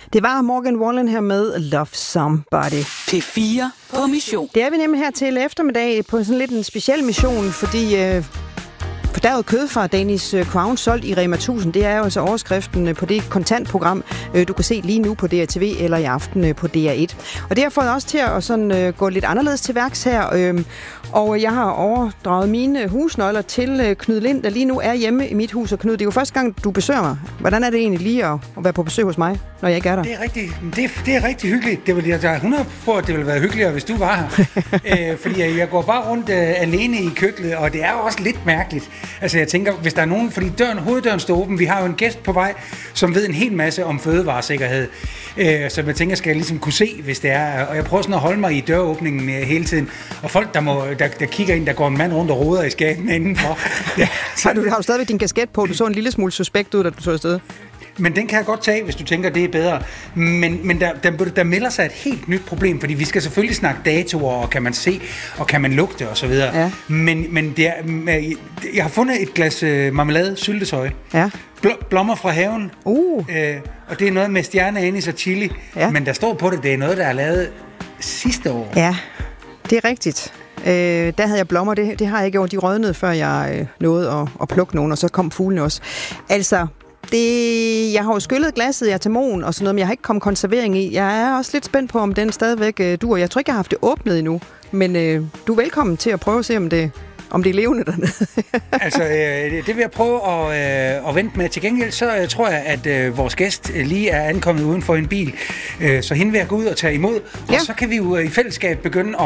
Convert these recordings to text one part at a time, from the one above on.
Det var Morgan Wallen her med Love Somebody. P4 på mission. Det er vi nemlig her til eftermiddag på sådan lidt en speciel mission, fordi fordærvet kød fra Danish Crown solgt i Rema 1000. Det er jo altså overskriften på det kontantprogram, du kan se lige nu på DRTV eller i aften på DR1. Og det har fået os til at sådan, gå lidt anderledes til værks her. Og jeg har overdraget mine husnøgler til Knud Lind, der lige nu er hjemme i mit hus. Og Knud, det er jo første gang, du besøger mig. Hvordan er det egentlig lige at være på besøg hos mig, når jeg ikke er der? Det er rigtig hyggeligt. Det vil jeg 100 på, at det ville være hyggeligere, hvis du var her. Fordi jeg går bare rundt alene i køkkenet, og det er jo også lidt mærkeligt. Altså jeg tænker, hvis der er nogen, fordi hoveddøren står åben, vi har jo en gæst på vej, som ved en hel masse om fødevaresikkerhed. Så jeg tænker, skal jeg ligesom kunne se, hvis det er. Og jeg prøver sådan at holde mig i døråbningen hele tiden. Og folk, der kigger ind, der går en mand rundt og roder i skabene indenfor. Ja, har du stadigvæk din kasket på? Du så en lille smule suspekt ud, da du så afsted. Men den kan jeg godt tage, hvis du tænker, det er bedre. Men der melder sig et helt nyt problem, fordi vi skal selvfølgelig snakke datoer, og kan man se, og kan man lugte, og så videre. Ja. Men jeg har fundet et glas marmelade, syltetøj. Ja. Blommer fra haven. Og det er noget med stjerne, anis og chili. Ja. Men der står på det, det er noget, der er lavet sidste år. Ja, det er rigtigt. Der havde jeg blommer, det har jeg ikke gjort. De rødnede, før jeg nåede at plukke nogen, og så kom fuglene også. Altså, jeg har jo skyllet glasset i atamon og sådan noget, men jeg har ikke kommet konservering i. Jeg er også lidt spændt på, om den stadigvæk duer. Jeg tror ikke, jeg har haft det åbnet endnu, men du er velkommen til at prøve at se, om det er levende dernede. Altså, det vil jeg prøve at vente med. Til gengæld, så tror jeg, at vores gæst lige er ankommet uden for en bil. Så hende vil jeg gå ud og tage imod. Og så kan vi jo i fællesskab begynde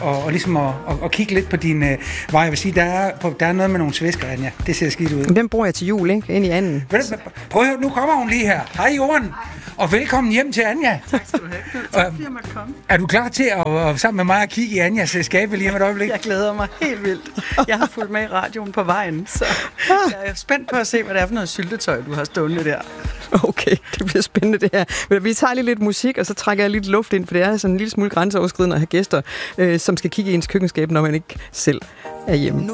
at kigge lidt på din vej. Jeg vil sige, der er noget med nogle svæsker, Anja. Det ser skidt ud. Den bruger jeg til jul, ikke? Ind i anden. Prøv at høre, nu kommer hun lige her. Hej, Jorden. Og velkommen hjem til Anja. Tak skal du have. Tak fordi jeg måtte komme. Er du klar til at sammen med mig at kigge i Anjas skabe lige om et øjeblik? Jeg glæder mig helt vildt. Jeg har fulgt med i radioen på vejen, så jeg er spændt på at se, hvad det er for noget syltetøj, du har stående der. Okay, det bliver spændende det her. Men vi tager lige lidt musik, og så trækker jeg lidt luft ind, for det er sådan en lille smule grænseoverskridende at have gæster, som skal kigge i ens køkkenskab, når man ikke selv er hjemme.